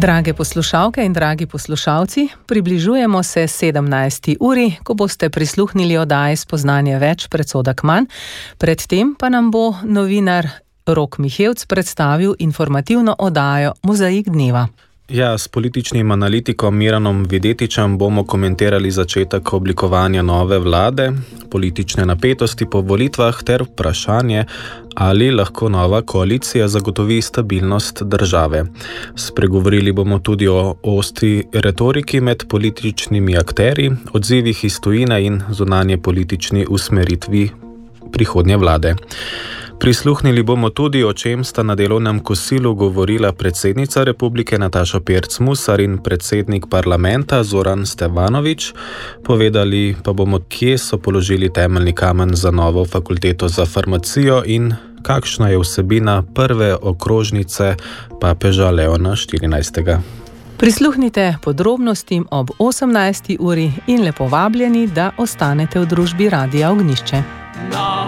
Drage poslušalke in dragi poslušalci, približujemo se 17. uri, ko boste prisluhnili oddaji Spoznanje več, predsodek manj. Predtem pa nam bo novinar Rok Mihevc predstavil informativno oddajo Mozaik dneva. Ja, s političnim analitikom Miranom Videtičem bomo komentirali začetek oblikovanja nove vlade, politične napetosti po volitvah ter vprašanje, ali lahko nova koalicija zagotovi stabilnost države. Spregovorili bomo tudi o ostri retoriki med političnimi akterji, odzivih iz tujine in zunanje politični usmeritvi prihodnje vlade. Prisluhnili bomo tudi, o čem sta na delovnem kosilu govorila predsednica republike Nataša Pirc Musar in predsednik parlamenta Zoran Stevanović. Povedali pa bomo, kje so položili temeljni kamen za novo fakulteto za farmacijo in kakšna je vsebina prve okrožnice papeža Leona XIV. Prisluhnite podrobnostim ob 18. uri in lepo vabljeni, da ostanete v družbi Radia Ognjišče.